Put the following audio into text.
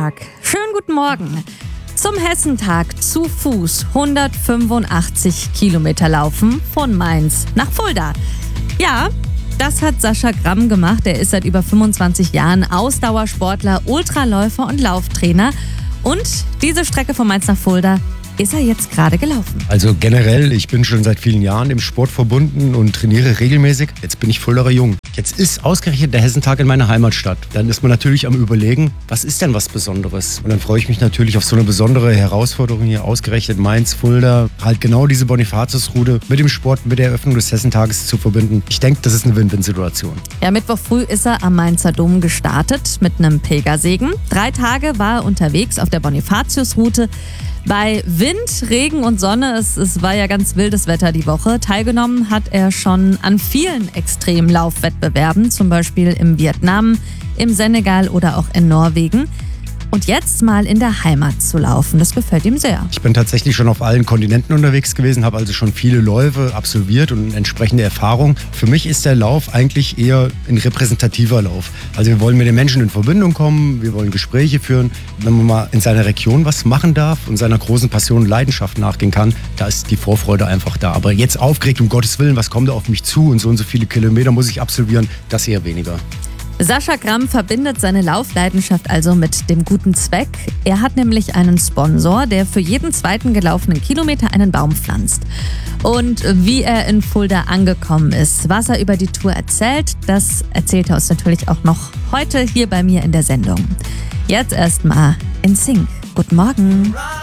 Tag. Schönen guten Morgen. Zum Hessentag zu Fuß 185 Kilometer laufen von Mainz nach Fulda. Ja, das hat Sascha Gramm gemacht. Er ist seit über 25 Jahren Ausdauersportler, Ultraläufer und Lauftrainer. Und diese Strecke von Mainz nach Fulda ist er jetzt gerade gelaufen. Also generell, ich bin schon seit vielen Jahren im Sport verbunden und trainiere regelmäßig. Jetzt bin ich Fuldaer Jung. Jetzt ist ausgerechnet der Hessentag in meiner Heimatstadt. Dann ist man natürlich am Überlegen, was ist denn was Besonderes? Und dann freue ich mich natürlich auf so eine besondere Herausforderung hier, ausgerechnet Mainz, Fulda, halt genau diese Bonifatiusroute mit dem Sport, mit der Eröffnung des Hessentages zu verbinden. Ich denke, das ist eine Win-Win-Situation. Ja, Mittwoch früh ist er am Mainzer Dom gestartet mit einem Pilgersegen. 3 Tage war er unterwegs auf der Bonifatiusroute. Bei Wind, Regen und Sonne, es war ja ganz wildes Wetter die Woche. Teilgenommen hat er schon an vielen Extremlaufwettbewerben, zum Beispiel im Vietnam, im Senegal oder auch in Norwegen. Und jetzt mal in der Heimat zu laufen, das gefällt ihm sehr. Ich bin tatsächlich schon auf allen Kontinenten unterwegs gewesen, habe also schon viele Läufe absolviert und entsprechende Erfahrung. Für mich ist der Lauf eigentlich eher ein repräsentativer Lauf. Also wir wollen mit den Menschen in Verbindung kommen, wir wollen Gespräche führen. Wenn man mal in seiner Region was machen darf und seiner großen Passion und Leidenschaft nachgehen kann, da ist die Vorfreude einfach da. Aber jetzt aufgeregt, um Gottes Willen, was kommt da auf mich zu und so viele Kilometer muss ich absolvieren, das eher weniger. Sascha Gramm verbindet seine Laufleidenschaft also mit dem guten Zweck. Er hat nämlich einen Sponsor, der für jeden zweiten gelaufenen Kilometer einen Baum pflanzt. Und wie er in Fulda angekommen ist, was er über die Tour erzählt, das erzählt er uns natürlich auch noch heute hier bei mir in der Sendung. Jetzt erstmal in Sync. Guten Morgen.